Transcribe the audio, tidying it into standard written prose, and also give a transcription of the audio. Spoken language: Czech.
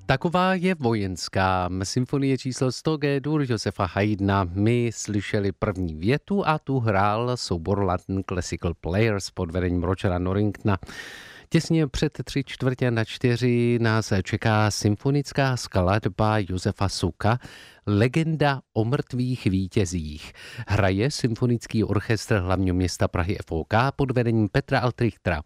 Taková je vojenská symfonie číslo 100 G-dur Josefa Haydna. My slyšeli první větu a tu hrál soubor London Classical Players pod vedením Rogera Norringtona. Těsně před 3/4 nás čeká symfonická skladba Josefa Suka Legenda o mrtvých vítězích. Hraje symfonický orchestr hlavního města Prahy FOK pod vedením Petra Altrichtera.